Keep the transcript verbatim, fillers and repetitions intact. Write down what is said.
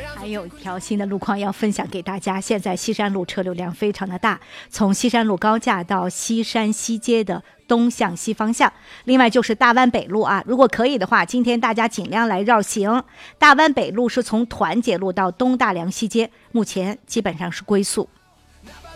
还有一条新的路况要分享给大家，现在西山路车流量非常的大，从西山路高架到西山西街的东向西方向。另外就是大湾北路啊，如果可以的话，今天大家尽量来绕行。大湾北路是从团结路到东大梁西街，目前基本上是龟速。